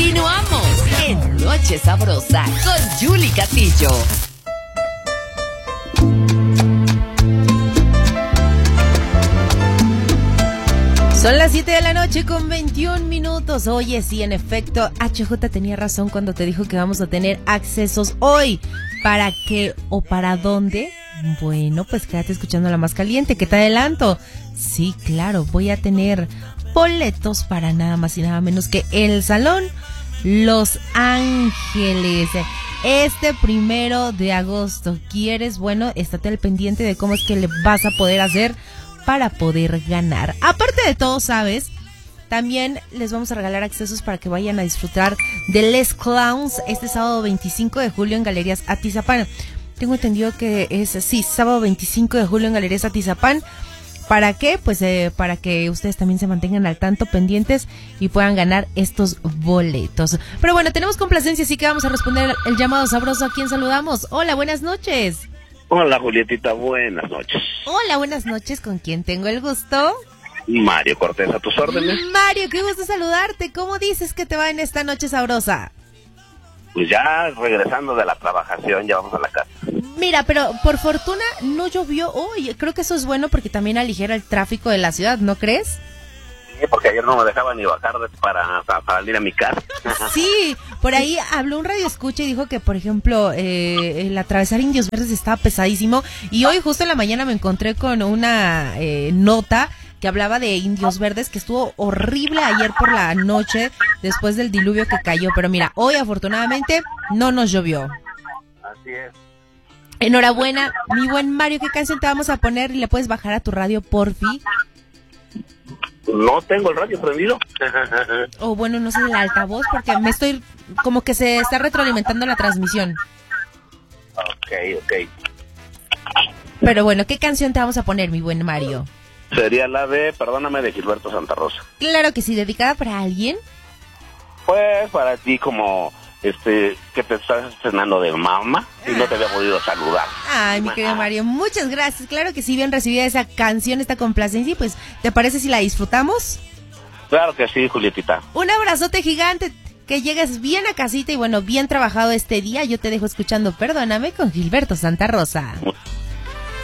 Continuamos en Noche Sabrosa con Julie Castillo. Son las 7 de la noche con 21 minutos. Oye, sí, en efecto, HJ tenía razón cuando te dijo que vamos a tener accesos hoy. ¿Para qué o para dónde? Bueno, pues quédate escuchando La Más Caliente, que te adelanto. Sí, claro, voy a tener boletos para nada más y nada menos que el Salón Los Ángeles. Este 1 de agosto. ¿Quieres? Bueno, estate al pendiente de cómo es que le vas a poder hacer para poder ganar. Aparte de todo, ¿sabes? También les vamos a regalar accesos para que vayan a disfrutar de Les Clowns este sábado 25 de julio en Galerías Atizapán. Tengo entendido que es, sí, sábado 25 de julio en Galerías Atizapán. ¿Para qué? Pues para que ustedes también se mantengan al tanto, pendientes y puedan ganar estos boletos. Pero bueno, tenemos complacencia, así que vamos a responder el llamado sabroso. ¿A quién saludamos? Hola, buenas noches. Hola, Julietita, buenas noches. Hola, buenas noches. ¿Con quién tengo el gusto? Mario Cortés, a tus órdenes. Mario, qué gusto saludarte. ¿Cómo dices que te va en esta noche sabrosa? Pues ya regresando de la trabajación, ya vamos a la casa. Mira, pero por fortuna no llovió hoy. Creo que eso es bueno porque también aligera el tráfico de la ciudad, ¿no crees? Sí, porque ayer no me dejaban ni bajar para ir a mi casa. Sí, por ahí habló un radioescucha y dijo que, por ejemplo, el atravesar Indios Verdes estaba pesadísimo. Y hoy justo en la mañana me encontré con una nota que hablaba de Indios Verdes, que estuvo horrible ayer por la noche después del diluvio que cayó. Pero mira, hoy afortunadamente no nos llovió. Así es. Enhorabuena, mi buen Mario. ¿Qué canción te vamos a poner? Y le puedes bajar a tu radio, porfi. No tengo el radio prendido. O bueno, no sé, el altavoz, porque me estoy, como que se está retroalimentando la transmisión. Ok. Pero bueno, ¿qué canción te vamos a poner, mi buen Mario? Sería la de Perdóname, de Gilberto Santa Rosa. Claro que sí, ¿dedicada para alguien? Pues para ti, como que te estás estrenando de mamá y no te había podido saludar. Ay, mi querido Mario, muchas gracias. Claro que sí, bien recibida esa canción, esta complacencia. Y pues, ¿te parece si la disfrutamos? Claro que sí, Julietita. Un abrazote gigante, que llegues bien a casita y bueno, bien trabajado este día. Yo te dejo escuchando Perdóname con Gilberto Santa Rosa.